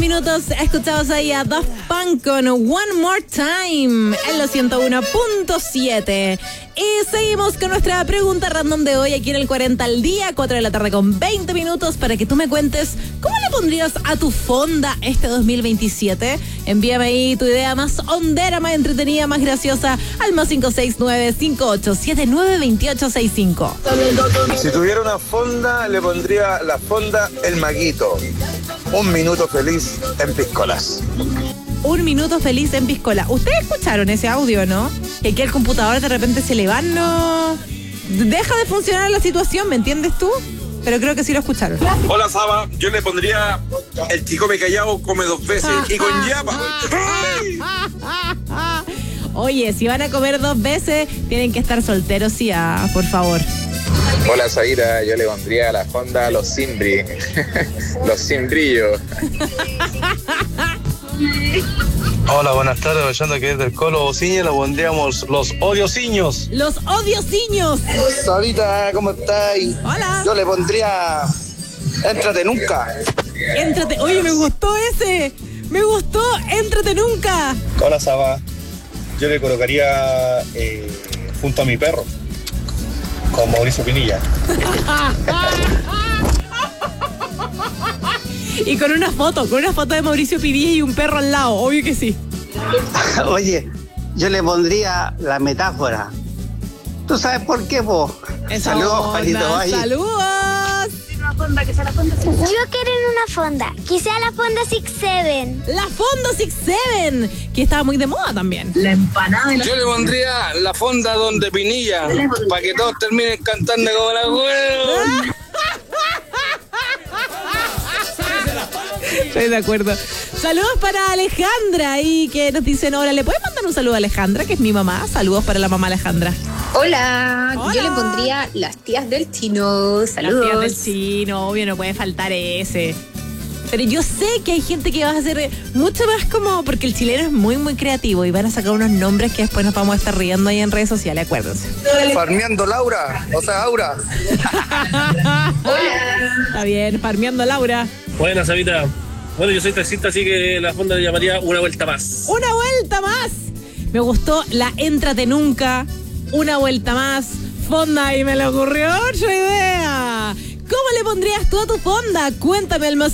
minutos escuchados ahí a Daft Punk con One More Time en los 101.7. Y seguimos con nuestra pregunta random de hoy aquí en el 40 al día, 4 de la tarde con 20 minutos, para que tú me cuentes cómo le pondrías a tu fonda este 2027. Envíame ahí tu idea más hondera, más entretenida, más graciosa al más 569-5879-2865. Si tuviera una fonda, le pondría la fonda El Maguito. Un minuto feliz en piscolas. Un minuto feliz en piscola. ¿Ustedes escucharon ese audio, no? Que aquí el computador de repente se le va, no... Deja de funcionar la situación, ¿me entiendes tú? Pero creo que sí lo escucharon. Hola, Saba. Yo le pondría el chico me callado come 2 veces y con llama. Oye, si van a comer 2 veces, tienen que estar solteros, sí, por favor. Hola, Zaira. Yo le pondría a la fonda los Simbri. Los Simbrillos. Hola, buenas tardes, pensando que es del Colo Ociña, le pondríamos los odiosiños. Los odiosiños. Sarita, ¿cómo estáis? Hola. Yo le pondría Éntrate Nunca. Éntrate. Oye, me gustó ese. Me gustó, Éntrate Nunca. Hola, Saba. Yo le colocaría junto a mi perro, con Mauricio Pinilla. Y con una foto de Mauricio Pinilla y un perro al lado, obvio que sí. Oye, yo le pondría la metáfora. ¿Tú sabes por qué, vos? Saludos, Juanito Valle. ¡Saludos! Yo quiero una fonda, que sea la fonda Six Seven. La fonda Six Seven, que estaba muy de moda también. La empanada de la... Yo le pondría la fonda donde Pinilla, para que todos terminen cantando como la huevo. Estoy de acuerdo. Saludos para Alejandra y que nos dicen, hola, ¿le puedes mandar un saludo a Alejandra, que es mi mamá? Saludos para la mamá Alejandra. Hola. Yo le pondría las tías del chino. Saludos. Las tías del chino, obvio, no puede faltar ese. Pero yo sé que hay gente que va a hacer mucho más como, porque el chileno es muy, muy creativo y van a sacar unos nombres que después nos vamos a estar riendo ahí en redes sociales, acuérdense. Farmeando Laura, o sea, Aura. Hola. Está bien, farmeando Laura. Buenas, Sabita. Bueno, yo soy taxista, así que la fonda le llamaría Una Vuelta Más. ¡Una vuelta más! Me gustó la Éntrate Nunca, Una Vuelta Más, fonda, y me le ocurrió otra idea. ¿Cómo le pondrías tú a tu fonda? Cuéntame al más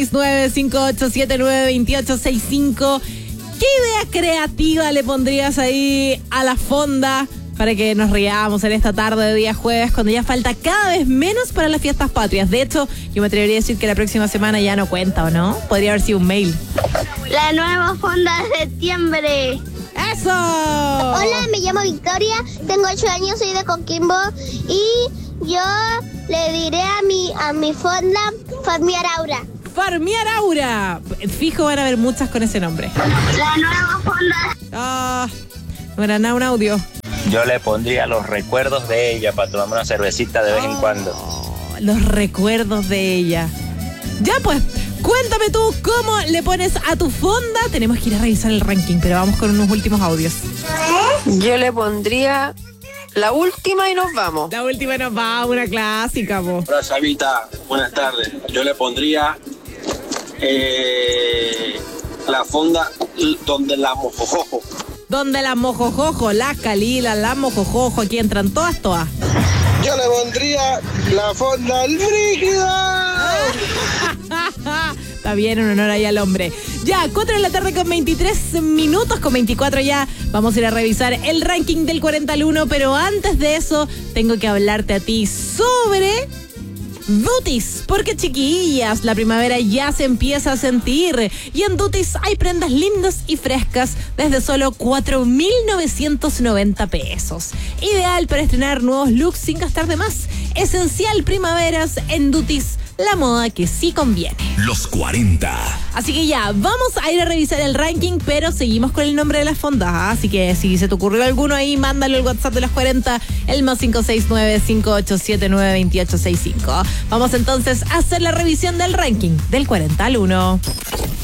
569-5879-2865. ¿Qué idea creativa le pondrías ahí a la fonda para que nos riamos en esta tarde de día jueves, cuando ya falta cada vez menos para las fiestas patrias? De hecho, yo me atrevería a decir que la próxima semana ya no cuenta, ¿o no? Podría haber sido un mail. La nueva fonda de septiembre. ¡Eso! Hola, me llamo Victoria, tengo 8 años, soy de Coquimbo y yo le diré a mi fonda Farmear Aura. Farmear Aura. Fijo, van a haber muchas con ese nombre. La nueva fonda. Ah, no era nada un audio. Yo le pondría los recuerdos de ella para tomarme una cervecita de vez en cuando. Los recuerdos de ella. Ya pues, cuéntame tú cómo le pones a tu fonda. Tenemos que ir a revisar el ranking, pero vamos con unos últimos audios. Yo le pondría la última y nos vamos. La última nos va, una clásica, po. Hola, Sabita. Buenas tardes. Yo le pondría la fonda donde la mojojojo. Donde la mojojojo, la calila, la mojojojo, aquí entran todas. Yo le pondría la fonda El Frígida. Está bien, en honor ahí al hombre. Ya, 4 de la tarde con 23 minutos, con 24 ya. Vamos a ir a revisar el ranking del 40 al 1, pero antes de eso, tengo que hablarte a ti sobre Dutis, porque chiquillas, la primavera ya se empieza a sentir y en Dutis hay prendas lindas y frescas desde solo 4.990 pesos. Ideal para estrenar nuevos looks sin gastar de más. Esencial primaveras en Dutis, la moda que sí conviene. Los 40. Así que ya, vamos a ir a revisar el ranking, pero seguimos con el nombre de las fondas. Así que si se te ocurrió alguno ahí, mándalo al WhatsApp de las 40, el más 569-5879-2865. Vamos entonces a hacer la revisión del ranking del 40 al 1.